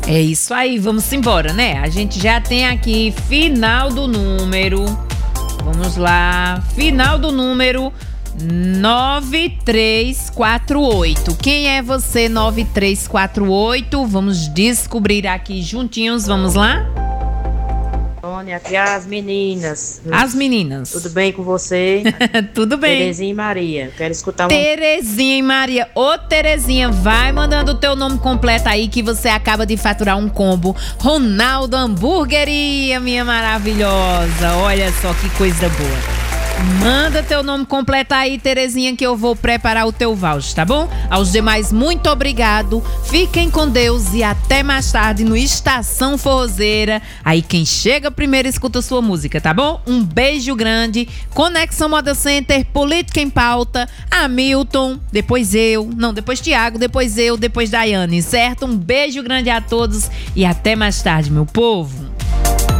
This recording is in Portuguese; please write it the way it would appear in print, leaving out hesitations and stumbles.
É isso aí, vamos embora, né? A gente já tem aqui final do número. Vamos lá, final do número 9348. Quem é você, 9348? Vamos descobrir aqui juntinhos, vamos lá? Sônia, aqui as meninas. As meninas. Tudo bem com você? Tudo bem. Terezinha e Maria. Quero escutar uma... Terezinha e Maria. Ô, Terezinha, vai mandando o teu nome completo aí que você acaba de faturar um combo Ronaldo Hamburgueria, minha maravilhosa. Olha só que coisa boa. Manda teu nome completo aí, Terezinha, que eu vou preparar o teu voucher, tá bom? Aos demais, muito obrigado. Fiquem com Deus e até mais tarde no Estação Forrozeira. Aí quem chega primeiro escuta sua música, tá bom? Um beijo grande. Conexão Moda Center, Política em Pauta, Hamilton, depois Tiago, depois eu, depois Daiane, certo? Um beijo grande a todos e até mais tarde, meu povo.